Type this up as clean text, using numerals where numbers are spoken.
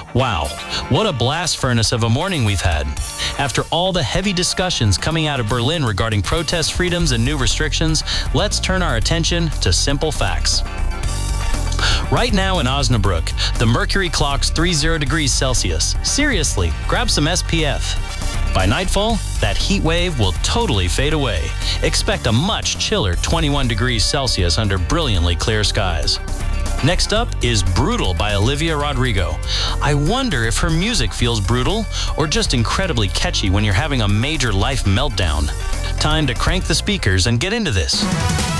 Wow, what a blast furnace of a morning we've had. After all the heavy discussions coming out of Berlin regarding protest freedoms and new restrictions, let's turn our attention to simple facts. Right now in Osnabrück, the mercury clocks 30 degrees Celsius. Seriously, grab some SPF. By nightfall, that heat wave will totally fade away. Expect a much chiller 21 degrees Celsius under brilliantly clear skies. Next up is Brutal by Olivia Rodrigo. I wonder if her music feels brutal or just incredibly catchy when you're having a major life meltdown. Time to crank the speakers and get into this.